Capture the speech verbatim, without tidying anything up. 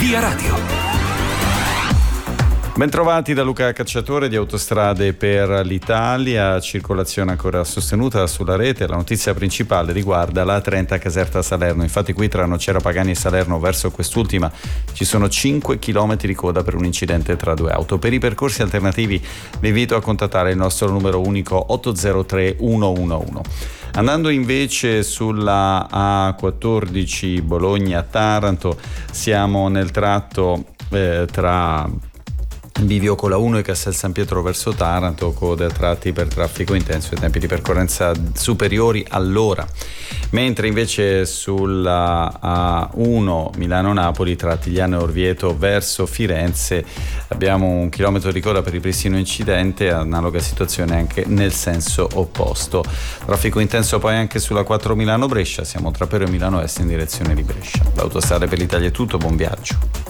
Via Radio. Bentrovati da Luca Cacciatore di Autostrade per l'Italia. Circolazione ancora sostenuta sulla rete. La notizia principale riguarda la trenta Caserta Salerno. Infatti qui tra Nocera Pagani e Salerno verso quest'ultima ci sono cinque chilometri di coda per un incidente tra due auto. Per i percorsi alternativi vi invito a contattare il nostro numero unico otto zero tre uno uno uno. Andando invece sulla A quattordici Bologna-Taranto, siamo nel tratto eh, tra Bivio Cola uno e Castel San Pietro verso Taranto, code a tratti per traffico intenso e tempi di percorrenza superiori all'ora. Mentre invece sulla A uno Milano-Napoli tra Tigliano e Orvieto verso Firenze abbiamo un chilometro di coda per ripristino incidente, analoga situazione anche nel senso opposto. Traffico intenso poi anche sulla quattro Milano-Brescia, siamo tra Pero e Milano Est in direzione di Brescia. L'Autostrade per l'Italia è tutto, buon viaggio.